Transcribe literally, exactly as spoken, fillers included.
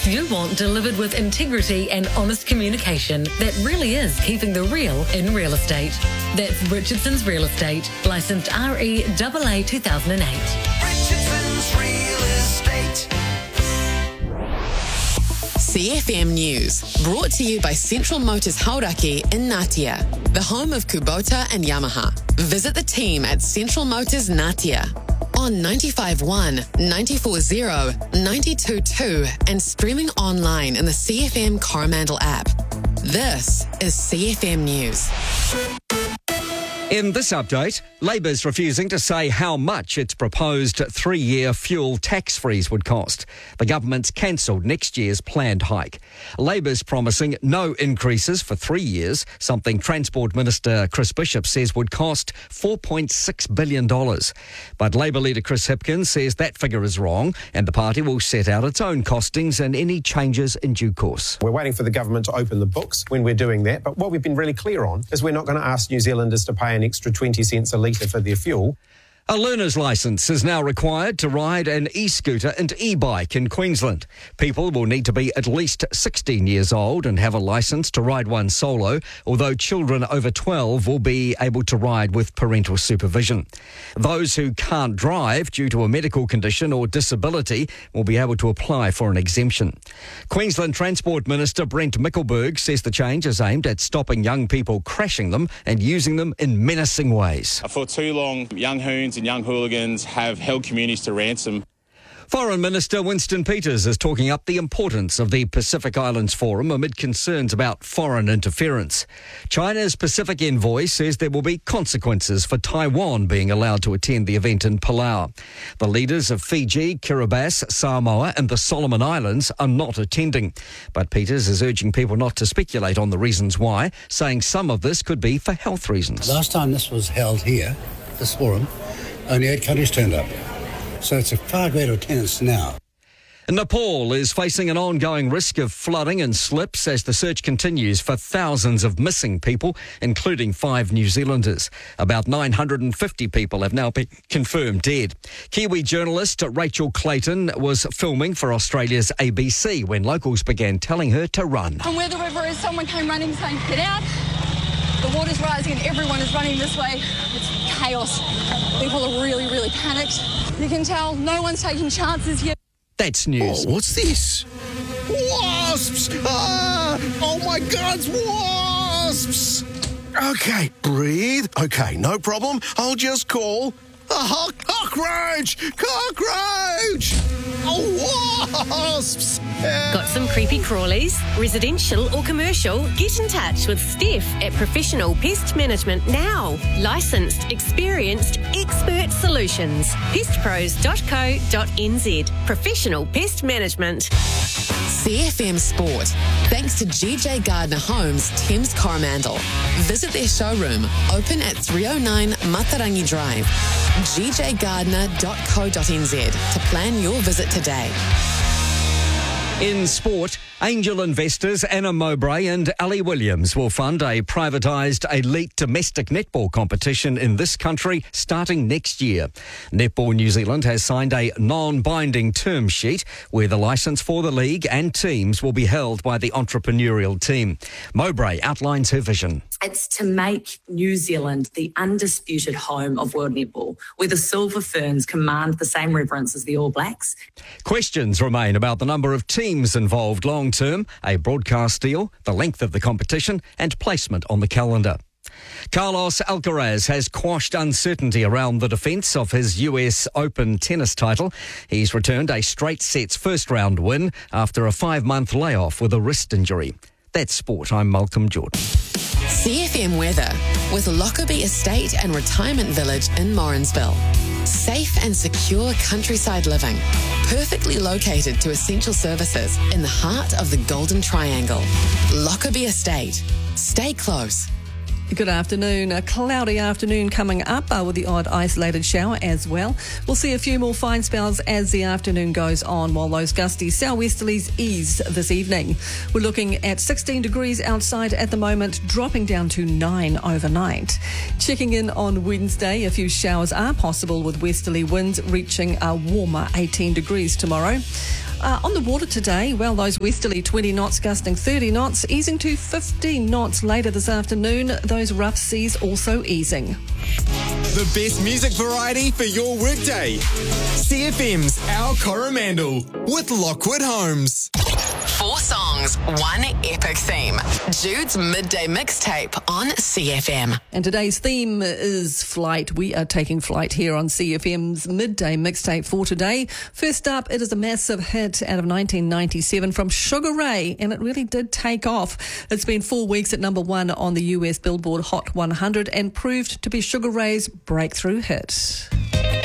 you want delivered with integrity and honest communication that really is keeping the real in real estate. That's Richardson's Real Estate, licensed R E A A two thousand eight. Richardson's Real Estate. C F M News, brought to you by Central Motors Hauraki in Ngatea, the home of Kubota and Yamaha. Visit the team at Central Motors Ngatea on ninety-five point one, ninety-four point zero, ninety-two point two and streaming online in the C F M Coromandel app. This is C F M News. In this update, Labor's refusing to say how much its proposed three-year fuel tax freeze would cost. The government's cancelled next year's planned hike. Labor's promising no increases for three years, something Transport Minister Chris Bishop says would cost four point six billion dollars. But Labor leader Chris Hipkins says that figure is wrong and the party will set out its own costings and any changes in due course. We're waiting for the government to open the books when we're doing that, but what we've been really clear on is we're not going to ask New Zealanders to pay an extra twenty cents a litre for their fuel. A learner's licence is now required to ride an e-scooter and e-bike in Queensland. People will need to be at least sixteen years old and have a licence to ride one solo, although children over twelve will be able to ride with parental supervision. Those who can't drive due to a medical condition or disability will be able to apply for an exemption. Queensland Transport Minister Brent Mickelberg says the change is aimed at stopping young people crashing them and using them in menacing ways. For too long, young hoons and young hooligans have held communities to ransom. Foreign Minister Winston Peters is talking up the importance of the Pacific Islands Forum amid concerns about foreign interference. China's Pacific envoy says there will be consequences for Taiwan being allowed to attend the event in Palau. The leaders of Fiji, Kiribati, Samoa and the Solomon Islands are not attending. But Peters is urging people not to speculate on the reasons why, saying some of this could be for health reasons. Last time this was held here, this forum, only eight countries turned up. So it's a far greater attendance now. Nepal is facing an ongoing risk of flooding and slips as the search continues for thousands of missing people, including five New Zealanders. About nine hundred fifty people have now been confirmed dead. Kiwi journalist Rachel Clayton was filming for Australia's A B C when locals began telling her to run. From where the river is, someone came running saying, "Get out." The water's rising and everyone is running this way. It's chaos. People are really, really panicked. You can tell no one's taking chances here. That's news. Oh, what's this? Wasps! Ah! Oh my God, it's wasps! Okay, breathe. Okay, no problem. I'll just call a ho- cockroach! Cockroach! Oh, wasps! Got some creepy crawlies? Residential or commercial? Get in touch with Steph at Professional Pest Management now. Licensed, experienced, expert solutions. pest pros dot co dot n z. Professional Pest Management. C F M Sport, thanks to G J Gardner Homes, Thames Coromandel. Visit their showroom, open at three oh nine Matarangi Drive. g j gardner dot co dot n z to plan your visit today. In sport, angel investors Anna Mowbray and Ali Williams will fund a privatised elite domestic netball competition in this country starting next year. Netball New Zealand has signed a non-binding term sheet where the licence for the league and teams will be held by the entrepreneurial team. Mowbray outlines her vision. It's to make New Zealand the undisputed home of world netball, where the Silver Ferns command the same reverence as the All Blacks. Questions remain about the number of teams involved long term, a broadcast deal, the length of the competition and placement on the calendar. Carlos Alcaraz has quashed uncertainty around the defence of his U S Open tennis title. He's returned a straight sets first round win after a five-month layoff with a wrist injury. That's sport. I'm Malcolm Jordan. C F M weather with Lockerbie Estate and Retirement Village in Morrinsville. Safe and secure countryside living, perfectly located to essential services in the heart of the Golden Triangle. Lockerbie Estate. Stay close. Good afternoon. A cloudy afternoon coming up uh, with the odd isolated shower as well. We'll see a few more fine spells as the afternoon goes on, while those gusty southwesterlies ease this evening. We're looking at sixteen degrees outside at the moment, dropping down to nine overnight. Checking in on Wednesday, a few showers are possible with westerly winds reaching a warmer eighteen degrees tomorrow. Uh, on the water today, well, those westerly twenty knots gusting thirty knots, easing to fifteen knots later this afternoon. Those rough seas also easing. The best music variety for your workday. C F M's Our Coromandel with Lockwood Homes. Four songs, one epic theme. Jude's Midday Mixtape on C F M. And today's theme is flight. We are taking flight here on C F M's Midday Mixtape for today. First up, it is a massive hit out of nineteen ninety-seven from Sugar Ray, and it really did take off. It's been four weeks at number one on the U S Billboard Hot one hundred and proved to be Sugar Ray's breakthrough hit.